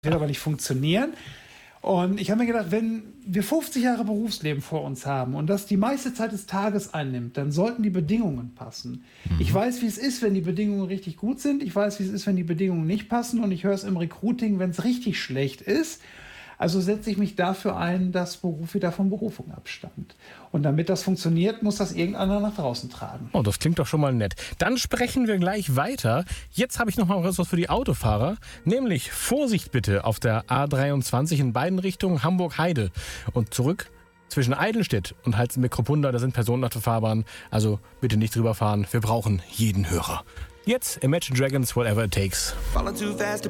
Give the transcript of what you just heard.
wird aber nicht funktionieren. Und ich habe mir gedacht, wenn wir 50 Jahre Berufsleben vor uns haben und das die meiste Zeit des Tages einnimmt, dann sollten die Bedingungen passen. Ich weiß, wie es ist, wenn die Bedingungen richtig gut sind. Ich weiß, wie es ist, wenn die Bedingungen nicht passen. Und ich höre es im Recruiting, wenn es richtig schlecht ist. Also setze ich mich dafür ein, dass Beruf wieder von Berufung abstammt. Und damit das funktioniert, muss das irgendeiner nach draußen tragen. Oh, das klingt doch schon mal nett. Dann sprechen wir gleich weiter. Jetzt habe ich noch mal was für die Autofahrer. Nämlich Vorsicht bitte auf der A23 in beiden Richtungen Hamburg-Heide. Und zurück zwischen Eidelstedt und Heizen-Meckropunda, da sind Personen auf der Fahrbahn. Also bitte nicht drüber fahren. Wir brauchen jeden Hörer. Jetzt Imagine Dragons, Whatever It Takes. Falling too fast to